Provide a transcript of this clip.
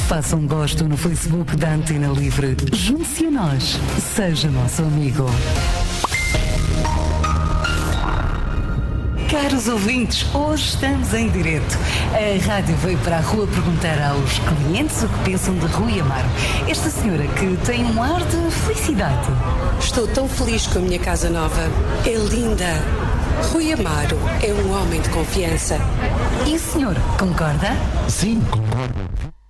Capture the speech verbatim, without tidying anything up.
Faça um gosto no Facebook da Antena Livre. Junte-se a nós. Seja nosso amigo. Caros ouvintes, hoje estamos em direto. A rádio veio para a rua perguntar aos clientes o que pensam de Rui Amaro. Esta senhora que tem um ar de felicidade. Estou tão feliz com a minha casa nova. É linda. Rui Amaro é um homem de confiança. E o senhor, concorda? Sim, concordo.